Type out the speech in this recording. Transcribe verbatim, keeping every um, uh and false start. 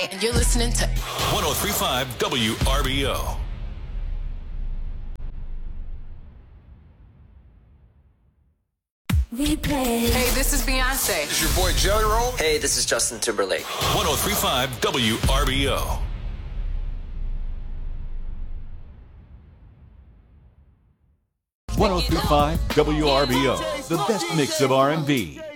Right, and you're listening to one oh three point five W R B O. Replay. Hey, this is Beyonce. This is your boy Jelly Roll. Hey, this is Justin Timberlake. one oh three point five W R B O. one oh three point five W R B O, the best mix of R and B.